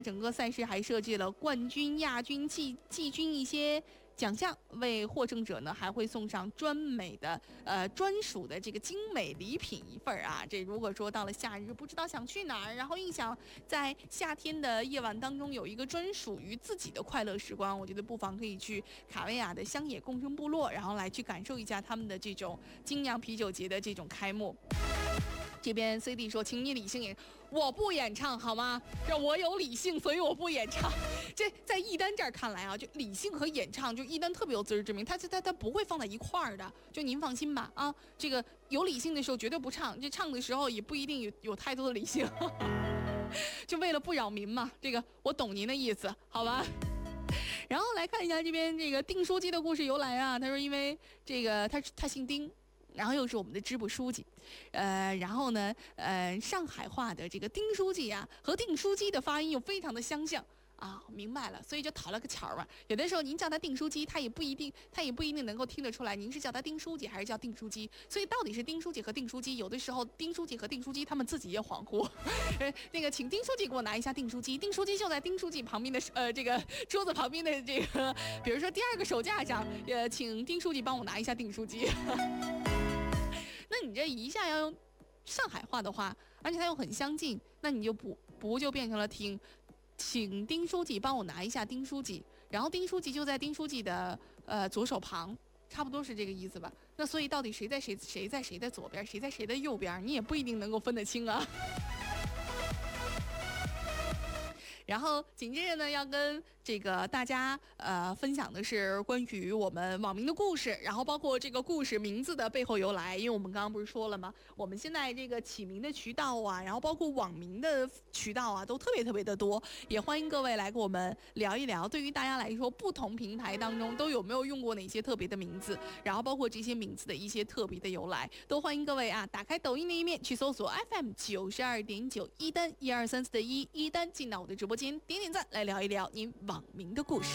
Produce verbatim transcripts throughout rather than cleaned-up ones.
整个赛事还设置了冠军、亚军、季季军一些奖项，为获胜者呢还会送上专美的呃专属的这个精美礼品一份啊。这如果说到了夏日不知道想去哪儿，然后硬想在夏天的夜晚当中有一个专属于自己的快乐时光，我觉得不妨可以去卡维亚的乡野共生部落，然后来去感受一下他们的这种精酿啤酒节的这种开幕。这边 C D 说，请你理性演，我不演唱好吗？这我有理性，所以我不演唱。这在一丹这儿看来啊，就理性和演唱，就一丹特别有自知之明，他他他不会放在一块儿的，就您放心吧啊。这个有理性的时候绝对不唱，这唱的时候也不一定有有太多的理性，就为了不扰民嘛。这个我懂您的意思，好吧？然后来看一下这边这个丁书记的故事由来啊，他说因为这个他他姓丁。然后又是我们的支部书记，呃，然后呢，呃，上海话的这个丁书记啊，和丁书记的发音又非常的相像啊，明白了，所以就讨了个巧嘛。有的时候您叫他丁书记，他也不一定，他也不一定能够听得出来您是叫他丁书记还是叫丁书记。所以到底是丁书记和丁书记，有的时候丁书记和丁书记他们自己也恍惚。呃，那个，请丁书记给我拿一下丁书记，丁书记就在丁书记旁边的呃这个桌子旁边的这个，比如说第二个手架上，呃，请丁书记帮我拿一下丁书记。那你这一下要用上海话的话，而且它又很相近，那你就不不就变成了听，请丁书记帮我拿一下丁书记，然后丁书记就在丁书记的呃左手旁，差不多是这个意思吧？那所以到底谁在谁谁在谁的左边，谁在谁的右边，你也不一定能够分得清啊。然后紧接着呢，要跟这个大家呃分享的是关于我们网民的故事，然后包括这个故事名字的背后由来。因为我们刚刚不是说了吗？我们现在这个起名的渠道啊，然后包括网民的渠道啊，都特别特别的多。也欢迎各位来跟我们聊一聊，对于大家来说，不同平台当中都有没有用过哪些特别的名字，然后包括这些名字的一些特别的由来，都欢迎各位啊，打开抖音的一面去搜索 F M 九十二点九一丹一二三四的一一丹，进到我的直播间。点点赞，来聊一聊您网民的故事。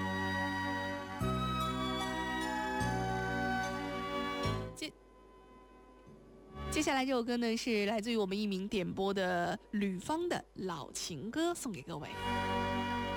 接接下来这首歌呢，是来自于我们一名点播的吕方的老情歌，送给各位。